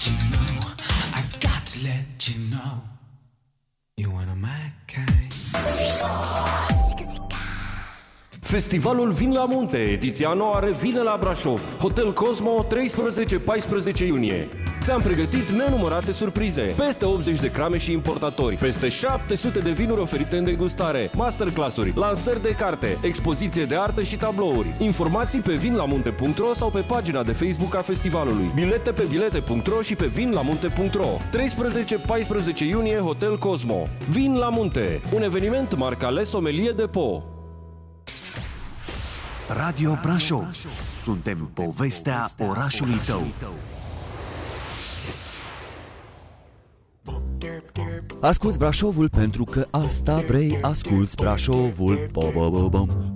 you know, I've got to let you know, you're one of my kind. Festivalul Vin la Munte, ediția nouă revine la Brașov. Hotel Cosmo, 13-14 iunie. Ți-am pregătit nenumărate surprize, peste 80 de crame și importatori, peste 700 de vinuri oferite în degustare, masterclass-uri, lansări de carte, expoziție de artă și tablouri. Informații pe vinlamunte.ro sau pe pagina de Facebook a festivalului. Bilete pe bilete.ro și pe vinlamunte.ro. 13-14 iunie, Hotel Cosmo. Vin la Munte, un eveniment marca Sommelier Depot. Radio Brașov. Suntem povestea orașului tău. Asculți Brașovul pentru că asta vrei. Asculți Brașovul.